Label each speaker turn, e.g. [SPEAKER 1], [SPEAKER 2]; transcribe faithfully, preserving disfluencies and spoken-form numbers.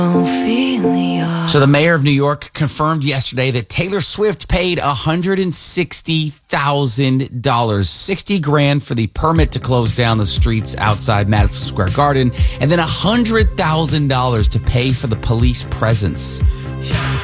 [SPEAKER 1] So the mayor of New York confirmed yesterday that Taylor Swift paid one hundred sixty thousand dollars, sixty grand for the permit to close down the streets outside Madison Square Garden, and then one hundred thousand dollars to pay for the police presence.